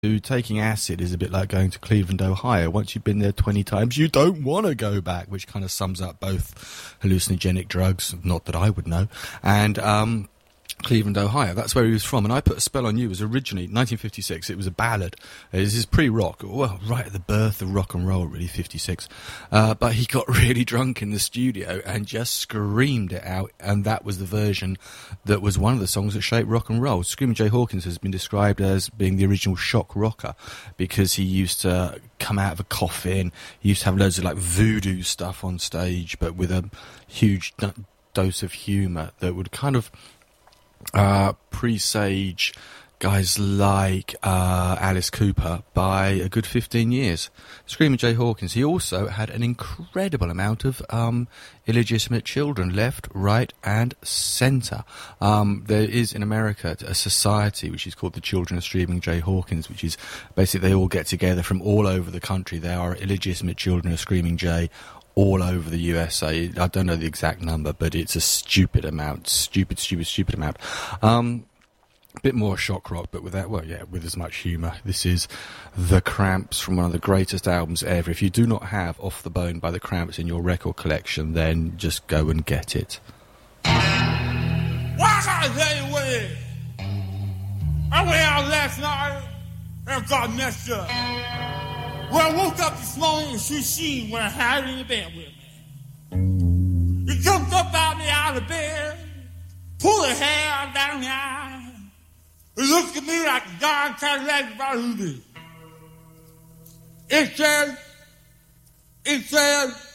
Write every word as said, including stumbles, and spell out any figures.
taking acid is a bit like going to Cleveland, Ohio. Once you've been there twenty times, you don't want to go back, which kind of sums up both hallucinogenic drugs, not that I would know, and um, Cleveland, Ohio. That's where he was from. And I Put a Spell on You was originally nineteen fifty-six. It was a ballad. This is pre-rock. Well, right at the birth of rock and roll, really, fifty-six. Uh, but he got really drunk in the studio and just screamed it out. And that was the version that was one of the songs that shaped rock and roll. Screaming Jay Hawkins has been described as being the original shock rocker because he used to come out of a coffin. He used to have loads of like voodoo stuff on stage, but with a huge do- dose of humour that would kind of Uh, presage guys like uh, Alice Cooper by a good fifteen years. Screaming Jay Hawkins. He also had an incredible amount of um, illegitimate children, left, right, and centre. Um, there is in America a society which is called the Children of Screaming Jay Hawkins, which is basically they all get together from all over the country. There are illegitimate children of Screaming Jay all over the U S A. I don't know the exact number, but it's a stupid amount. Stupid, stupid, stupid amount. Um, a bit more shock rock, but with that, well, yeah, with as much humour. This is The Cramps from one of the greatest albums ever. If you do not have Off the Bone by The Cramps in your record collection, then just go and get it. Why I tell you what it is? I went out last night and got messed up. Well, I woke up this morning and she seen when I had her in the bed with me. He jumped up out me out of bed, pulled her hair down the eye. He looked at me like a darn Cadillac about who did. It said, it said,